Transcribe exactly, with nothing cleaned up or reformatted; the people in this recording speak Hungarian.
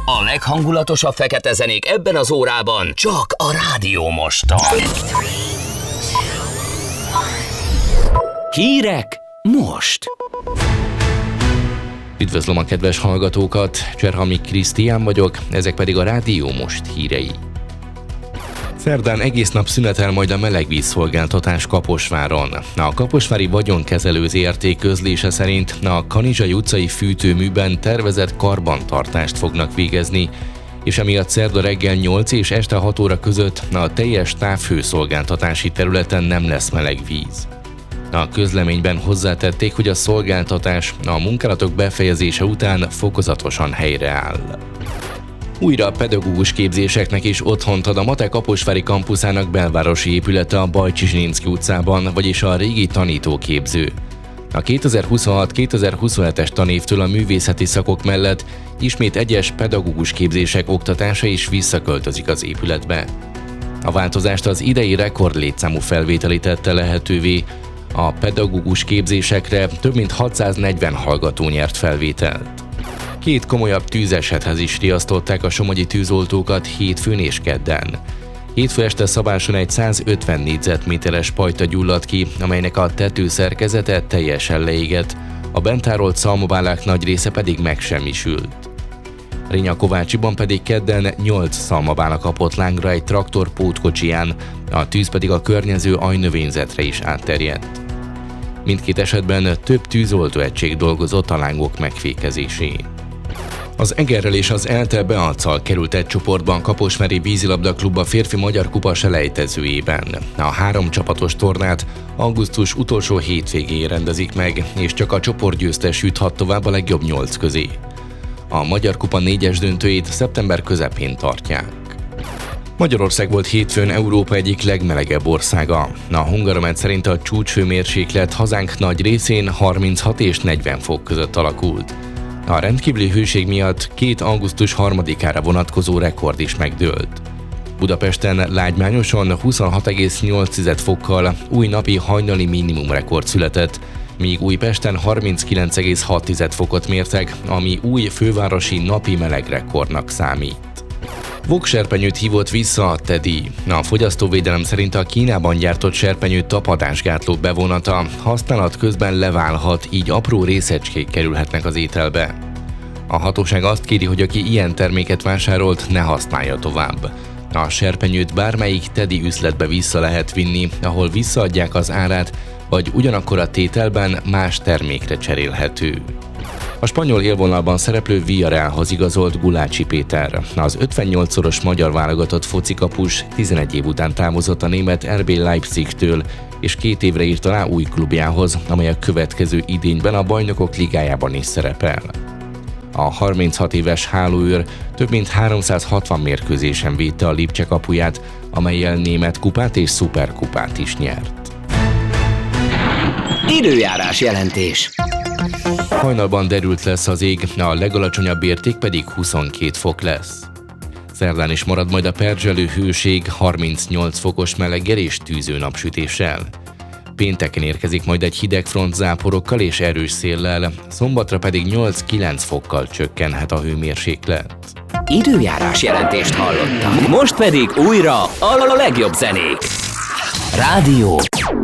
A leghangulatosabb fekete zenék ebben az órában csak a Rádió Moston. Hírek most! Üdvözlöm a kedves hallgatókat, Cserhami Krisztián vagyok, ezek pedig a Rádió Most hírei. Szerdán egész nap szünetel majd a melegvízszolgáltatás Kaposváron. A Kaposvári Vagyonkezelő zé er té közlése szerint a Kanizsai utcai fűtőműben tervezett karbantartást fognak végezni, és emiatt szerda reggel nyolc és este hat óra között a teljes távhőszolgáltatási területen nem lesz meleg víz. A közleményben hozzátették, hogy a szolgáltatás a munkálatok befejezése után fokozatosan helyreáll. Újra pedagógus képzéseknek is otthont ad a MATE Kaposvári kampuszának belvárosi épülete a Bajcsy-Zsilinszky utcában, vagyis a régi tanítóképző. A kétezer-huszonhat kétezer-huszonhetes tanévtől a művészeti szakok mellett ismét egyes pedagógus képzések oktatása is visszaköltözik az épületbe. A változást az idei rekord létszámú felvételi tette lehetővé. A pedagógus képzésekre több mint hatszáznegyven hallgató nyert felvételt. Két komolyabb tűzesethez is riasztották a somogyi tűzoltókat hétfőn és kedden. Hétfő este Szabáson egy százötven négyzetméteres pajta gyulladt ki, amelynek a tetőszerkezete teljesen leégett, a bentárolt szalmabálák nagy része pedig megsemmisült. Rényakovácsiban pedig kedden nyolc szalmabála kapott lángra egy traktor pótkocsiján, a tűz pedig a környező ajnövényzetre is átterjedt. Mindkét esetben több tűzoltóegység dolgozott a lángok megfékezésén. Az Egerrel és az ELTE Beaczal került egy csoportban Kaposvári Vízilabda Klub a férfi magyar kupa selejtezőjében. A három csapatos tornát augusztus utolsó hétvégén rendezik meg, és csak a csoportgyőztes juthat tovább a legjobb nyolc közé. A Magyar Kupa négyes döntőjét szeptember közepén tartják. Magyarország volt hétfőn Európa egyik legmelegebb országa. A Hungaromet szerint a csúcshőmérséklet hazánk nagy részén harminchat és negyven fok között alakult. A rendkívüli hőség miatt két augusztus harmadikára vonatkozó rekord is megdőlt. Budapesten lágymányosan huszonhat egész nyolc fokkal új napi hajnali minimum rekord született, míg Újpesten harminckilenc egész hat fokot mértek, ami új fővárosi napi melegrekordnak számít. Vokserpenyőt hívott vissza a Teddy. A fogyasztóvédelem szerint a Kínában gyártott serpenyő tapadásgátló bevonata használat közben leválhat, így apró részecskék kerülhetnek az ételbe. A hatóság azt kéri, hogy aki ilyen terméket vásárolt, ne használja tovább. A serpenyőt bármelyik Teddy üzletbe vissza lehet vinni, ahol visszaadják az árát, vagy ugyanakkor a tételben más termékre cserélhető. A spanyol élvonalban szereplő Villarrealhoz igazolt Gulácsi Péter. Az ötvennyolcszoros magyar válogatott focikapus tizenegy év után távozott a német er bé Leipzigtől, és két évre írt alá új klubjához, amely a következő idényben a Bajnokok Ligájában is szerepel. A harminchat éves hálóőr több mint háromszázhatvan mérkőzésen védte a Lipcse kapuját, amellyel német kupát és szuperkupát is nyert. Időjárás jelentés. Hajnalban derült lesz az ég, a legalacsonyabb érték pedig huszonkét fok lesz. Szerdán is marad majd a perzselő hőség harmincnyolc fokos meleggel és tűző napsütéssel. Pénteken érkezik majd egy hideg front záporokkal és erős széllel, szombatra pedig nyolc-kilenc fokkal csökkenhet a hőmérséklet. Időjárás jelentést hallottam. Most pedig újra a legjobb zenék. Rádió